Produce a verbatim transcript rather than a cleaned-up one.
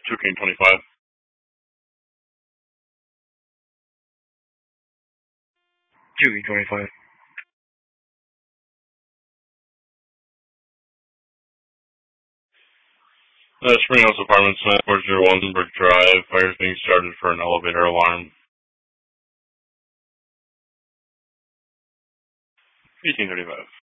two King twenty-five. two King twenty-five. Uh, Spring House Apartments, four zero one Brick Drive. Fire being started for an elevator alarm. eighteen thirty-five.